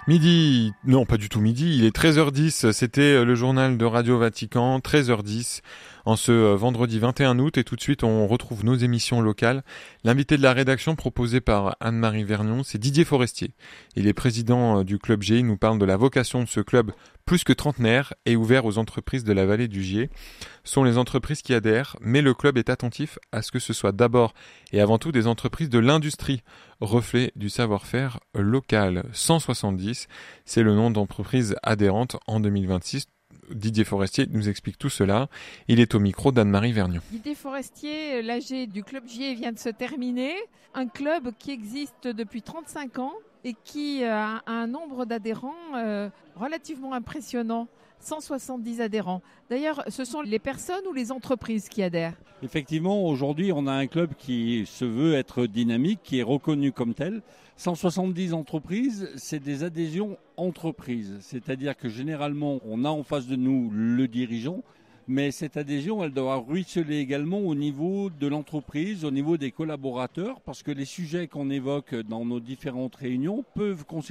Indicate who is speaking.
Speaker 1: Midi, non pas du tout midi, il est 13h10, c'était le journal de Radio Vatican, 13h10, en ce vendredi 21 août, et tout de suite on retrouve nos émissions locales. L'invité de la rédaction proposé par Anne-Marie Vergnon, c'est Didier Forestier. Il est président du Club Gier, il nous parle de la vocation de ce club plus que trentenaire et ouvert aux entreprises de la vallée du Gier. Ce sont les entreprises qui adhèrent, mais le club est attentif à ce que ce soit d'abord et avant tout des entreprises de l'industrie, reflet du savoir-faire local. 170, c'est le nom d'entreprises adhérentes en 2026. Didier Forestier nous explique tout cela. Il est au micro d'Anne-Marie Vergnon.
Speaker 2: Didier Forestier, l'AG du Club Gier vient de se terminer. Un club qui existe depuis 35 ans et qui a un nombre d'adhérents relativement impressionnant. 170 adhérents. D'ailleurs, ce sont les personnes ou les entreprises qui adhèrent?
Speaker 3: Effectivement, aujourd'hui, on a un club qui se veut être dynamique, qui est reconnu comme tel. 170 entreprises, c'est des adhésions entreprises. C'est-à-dire que généralement, on a en face de nous le dirigeant, mais cette adhésion, elle doit ruisseler également au niveau de l'entreprise, au niveau des collaborateurs, parce que les sujets qu'on évoque dans nos différentes réunions peuvent concerner